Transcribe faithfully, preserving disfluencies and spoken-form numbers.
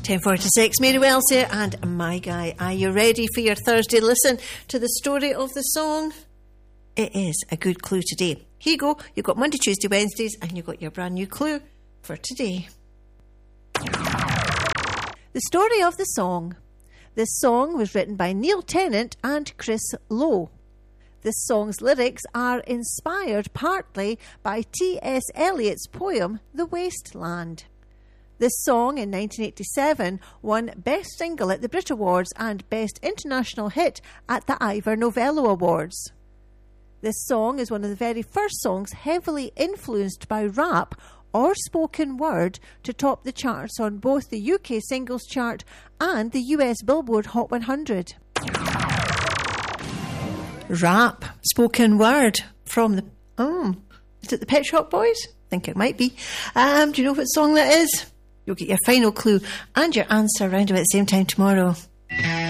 ten forty-six, Mary Wells here, and My Guy. Are you ready for your Thursday listen to the story of the song? It is a good clue today. Here you go. You've got Monday, Tuesday, Wednesdays, and you've got your brand new clue for today. The story of the song. This song was written by Neil Tennant and Chris Lowe. This song's lyrics are inspired partly by T S Eliot's poem, The Waste Land. This song in nineteen eighty-seven won Best Single at the Brit Awards and Best International Hit at the Ivor Novello Awards. This song is one of the very first songs heavily influenced by rap or spoken word to top the charts on both the U K Singles Chart and the U S Billboard Hot one hundred. Rap, spoken word from the... Oh, is it the Pet Shop Boys? I think it might be. Um, do you know what song that is? You'll get your final clue and your answer round about the same time tomorrow.